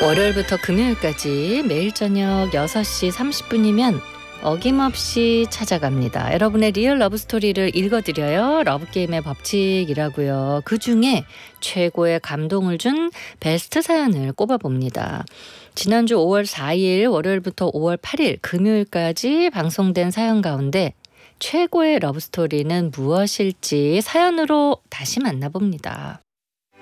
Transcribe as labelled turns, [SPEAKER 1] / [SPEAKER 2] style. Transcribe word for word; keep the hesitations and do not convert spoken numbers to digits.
[SPEAKER 1] 월요일부터 금요일까지 매일 저녁 여섯 시 삼십 분이면 어김없이 찾아갑니다. 여러분의 리얼 러브스토리를 읽어드려요. 러브게임의 법칙이라고요. 그중에 최고의 감동을 준 베스트 사연을 꼽아봅니다. 지난주 오월 사일 월요일부터 오월 팔일 금요일까지 방송된 사연 가운데 최고의 러브스토리는 무엇일지 사연으로 다시 만나봅니다.